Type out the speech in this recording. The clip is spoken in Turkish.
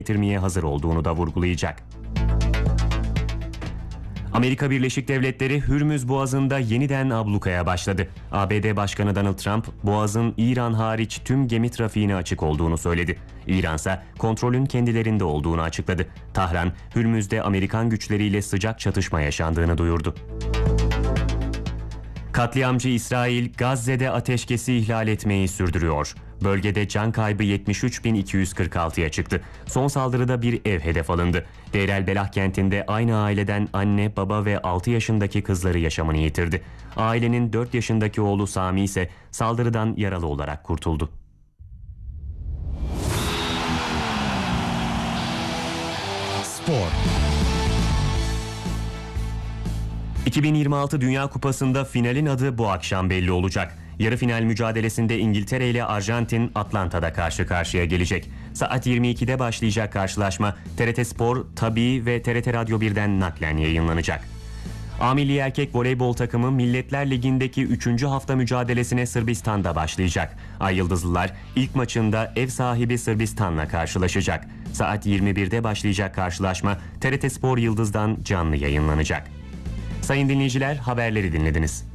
getirmeye hazır olduğunu da vurgulayacak. Amerika Birleşik Devletleri Hürmüz Boğazı'nda yeniden ablukaya başladı. ABD Başkanı Donald Trump, Boğaz'ın İran hariç tüm gemi trafiğine açık olduğunu söyledi. İran ise kontrolün kendilerinde olduğunu açıkladı. Tahran, Hürmüz'de Amerikan güçleriyle sıcak çatışma yaşandığını duyurdu. Katliamcı İsrail, Gazze'de ateşkesi ihlal etmeyi sürdürüyor. Bölgede can kaybı 73.246'ya çıktı. Son saldırıda bir ev hedef alındı. Deir el-Belah kentinde aynı aileden anne, baba ve 6 yaşındaki kızları yaşamını yitirdi. Ailenin 4 yaşındaki oğlu Sami ise saldırıdan yaralı olarak kurtuldu. Spor. 2026 Dünya Kupası'nda finalin adı bu akşam belli olacak. Yarı final mücadelesinde İngiltere ile Arjantin Atlanta'da karşı karşıya gelecek. Saat 22'de başlayacak karşılaşma TRT Spor, Tabii ve TRT Radyo 1'den naklen yayınlanacak. A Milli Erkek Voleybol takımı Milletler Ligi'ndeki 3. hafta mücadelesine Sırbistan'da başlayacak. Ay Yıldızlılar ilk maçında ev sahibi Sırbistan'la karşılaşacak. Saat 21'de başlayacak karşılaşma TRT Spor Yıldız'dan canlı yayınlanacak. Sayın dinleyiciler, haberleri dinlediniz.